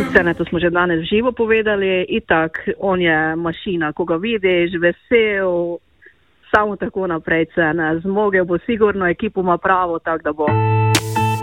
Vse, to smo že danes v živo povedali. Itak, on je mašina, ko ga vidiš, vesel, samo tako naprej cene. Zmogel bo sigurno, ekipo ima pravo, tako da bo.